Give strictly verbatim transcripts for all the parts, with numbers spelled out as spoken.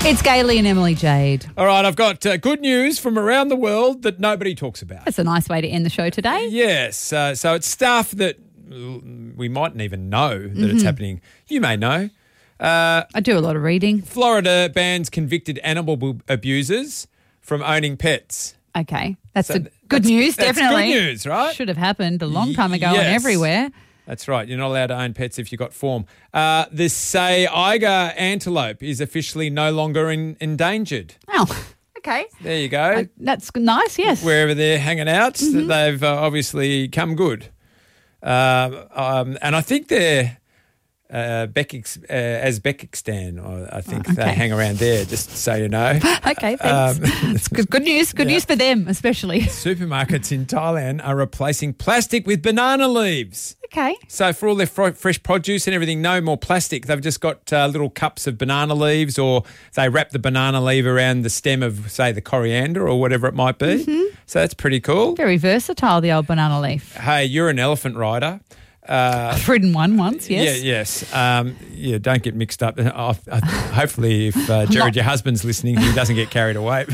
It's Gailey and Emily Jade. All right, I've got uh, good news from around the world that nobody talks about. That's a nice way to end the show today. Yes, uh, so it's stuff that we mightn't even know that mm-hmm. it's happening. You may know. Uh, I do a lot of reading. Florida bans convicted animal bu- abusers from owning pets. Okay, that's So the good that's, news, that's definitely. good news, right? Should have happened a long time ago yes. and everywhere. That's right. You're not allowed to own pets if you've got form. Uh, the Saiga antelope is officially no longer in, endangered. Oh, okay. There you go. Uh, that's nice, yes. Wherever they're hanging out, Mm-hmm. they've uh, obviously come good. Uh, um, and I think they're uh, Bekiks, uh, Uzbekistan, or I think Oh, okay. they hang around there, just so you know. Okay, thanks. Um, It's good, good news. Good yeah. news for them, especially. Supermarkets in Thailand are replacing plastic with banana leaves. Okay. So for all their fr- fresh produce and everything, no more plastic. They've just got uh, little cups of banana leaves, or they wrap the banana leaf around the stem of, say, the coriander or whatever it might be. Mm-hmm. So that's pretty cool. Very versatile, the old banana leaf. Hey, you're an elephant rider. Uh, I've ridden one once, yes. Yeah, yes. Um, yeah, don't get mixed up. Uh, uh, hopefully, if uh, Jared, your husband's listening, he doesn't get carried away.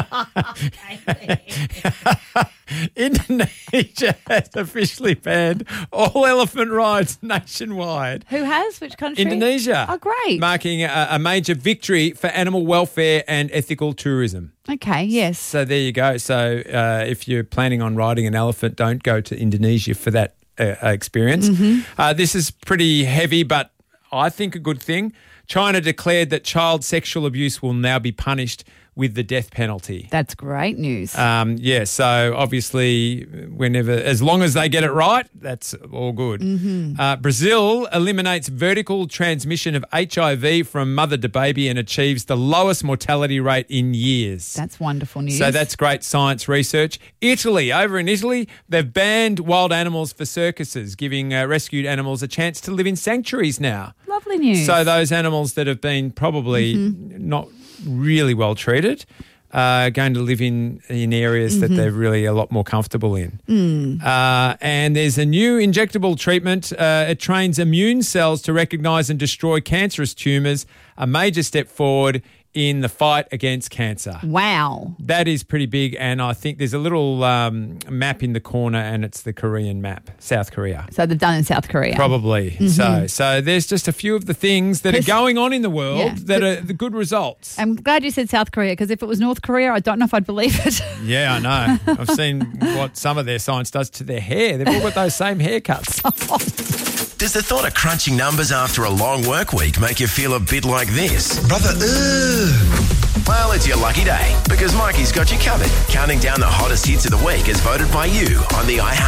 Indonesia has officially banned all elephant rides nationwide. Who has? Which country? Indonesia. Oh, great. Marking a, a major victory for animal welfare and ethical tourism. Okay, yes. So there you go. So uh, if you're planning on riding an elephant, don't go to Indonesia for that uh, experience. Mm-hmm. Uh, this is pretty heavy, but I think a good thing. China declared that child sexual abuse will now be punished with the death penalty. That's great news. Um, yeah, so obviously whenever, as long as they get it right, that's all good. Mm-hmm. Uh, Brazil eliminates vertical transmission of H I V from mother to baby and achieves the lowest mortality rate in years. That's wonderful news. So that's great science research. Italy, over in Italy, they've banned wild animals for circuses, giving uh, rescued animals a chance to live in sanctuaries now. lovely news. So those animals that have been probably Mm-hmm. not really well treated are going to live in, in areas Mm-hmm. that they're really a lot more comfortable in. Mm. Uh, and there's a new injectable treatment. Uh, it trains immune cells to recognise and destroy cancerous tumours, a major step forward in the fight against cancer. Wow. That is pretty big, and I think there's a little um, map in the corner, and it's the Korean map, South Korea. So they've done in South Korea. Probably. Mm-hmm. So so there's just a few of the things that are Chris- going on in the world Yeah. that are the good results. I'm glad you said South Korea, because if it was North Korea, I don't know if I'd believe it. Yeah, I know. I've seen what some of their science does to their hair. They've all got those same haircuts. Does the thought of crunching numbers after a long work week make you feel a bit like this? Brother, ugh. Well, it's your lucky day, because Mikey's got you covered. Counting down the hottest hits of the week as voted by you on the iHeart